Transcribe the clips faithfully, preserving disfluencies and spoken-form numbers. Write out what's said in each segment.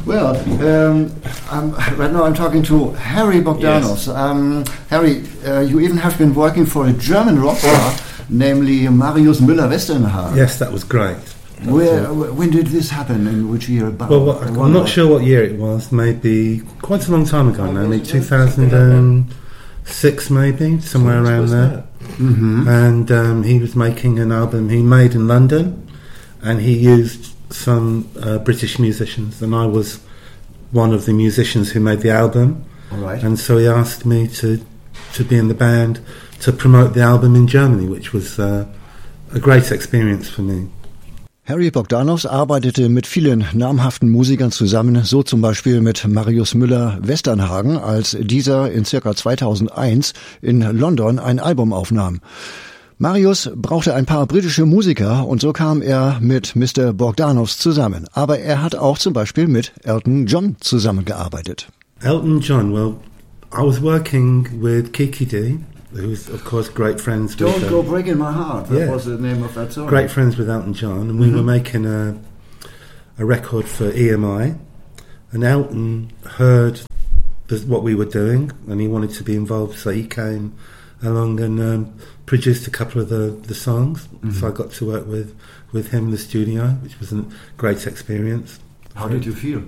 Well, um, I'm, right now I'm talking to Harry Bogdanov. Yes. Um, Harry, uh, you even have been working for a German rock star, namely Marius Müller-Westernhagen. Yes, that was great. That Where, was when did this happen? In which year? About? Well, what, I'm not sure what year it was. Maybe quite a long time ago now. Maybe two thousand six, maybe somewhere around there. Mm-hmm. And um, he was making an album he made in London, and he used some uh, British musicians, and I was one of the musicians who made the album. All right. And so he asked me to to be in the band to promote the album in Germany, which was uh, a great experience for me. Harry Bogdanov arbeitete mit vielen namhaften Musikern zusammen, so zum Beispiel mit Marius Müller-Westernhagen, als dieser in circa zweitausendeins in London ein Album aufnahm. Marius brauchte ein paar britische Musiker und so kam er mit Mister Bogdanovs zusammen. Aber er hat auch zum Beispiel mit Elton John zusammengearbeitet. Elton John, well, I was working with Kiki Dee, who's of course great friends with... Don't Go Breaking My Heart, that yeah, was the name of that song. Great friends with Elton John, and we mm-hmm. were making a, a record for E M I, and Elton heard the, what we were doing, and he wanted to be involved, so he came along and um, produced a couple of the, the songs. Mm-hmm. So I got to work with, with him in the studio, which was a great experience. How did you feel?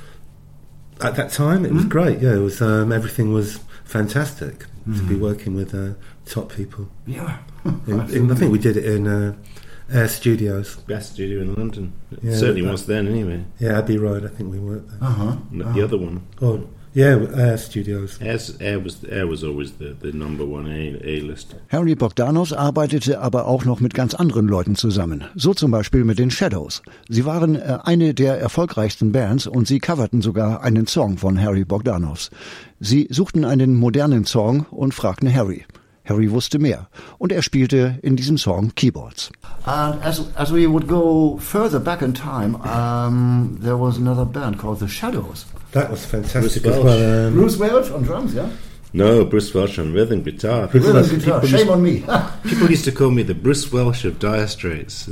At that time, it mm-hmm. was great. Yeah, it was. Um, everything was fantastic mm-hmm. to be working with uh, top people. Yeah, in, in, I think we did it in uh, Air Studios. Best studio in London. It yeah, certainly that, was then, anyway. Yeah, Abbey Road. I think we worked there. Uh huh. The uh-huh. other one. Oh. Yeah, Air Studios. Air's, Air was Air was always the, the number one A, A-list. Harry Bogdanov arbeitete aber auch noch mit ganz anderen Leuten zusammen. So zum Beispiel mit den Shadows. Sie waren äh, eine der erfolgreichsten Bands und sie coverten sogar einen Song von Harry Bogdanovs. Sie suchten einen modernen Song und fragten Harry. Harry wusste mehr und er spielte in diesem Song Keyboards. And as, as we would go further back in time, um, there was another band called The Shadows. That was fantastic Bruce as well. Um, Bruce Welch on drums, yeah? No, Bruce Welch on rhythm guitar. Rhythm Welch, guitar, shame used, on me. People used to call me the Bruce Welch of Dire Straits.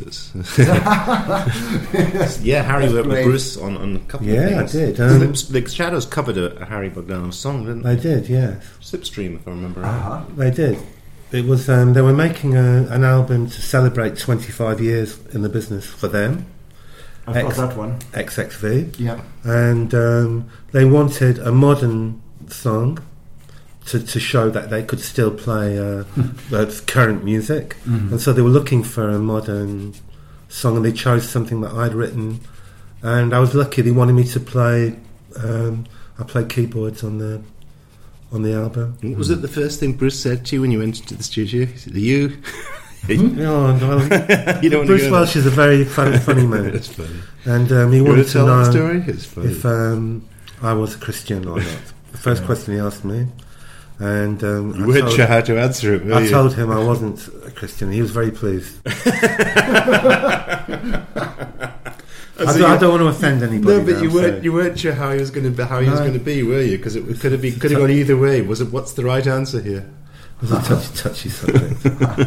Yeah, Harry worked with Bruce on, on a couple yeah, of things. Yeah, I did. Um, the, the Shadows covered a, a Harry Bogdanov song, didn't they? They did, yeah. Slipstream, if I remember right. Uh-huh. They did. It was. Um, they were making a, an album to celebrate twenty-five years in the business for them. I've X, got that one. X X V. Yeah. And um, they wanted a modern song to, to show that they could still play uh, current music. Mm-hmm. And so they were looking for a modern song, and they chose something that I'd written. And I was lucky; they wanted me to play. Um, I played keyboards on the on the album. Was it the first thing Bruce said to you when you went into the studio? He said, you? No, no. You don't Bruce Welch is a very funny, funny man. It's funny. And um, he you wanted to tell know the story? It's funny. if um, I was a Christian or not. The first yeah. question he asked me. And um, you weren't sure how to answer it, were I you? told him I wasn't a Christian. He was very pleased. I, so do, I don't want to offend anybody. No, but now, you weren't. So. You weren't sure how he was going to be, how he no. was going to be, were you? Because it could have been, could have gone either way. Was it? What's the right answer here? It was a touchy, touchy subject.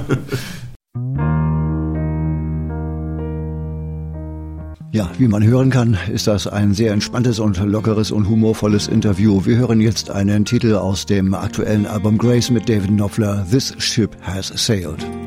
Ja, wie man hören kann, ist das ein sehr entspanntes und lockeres und humorvolles Interview. Wir hören jetzt einen Titel aus dem aktuellen Album Grace mit David Knopfler, This Ship Has Sailed.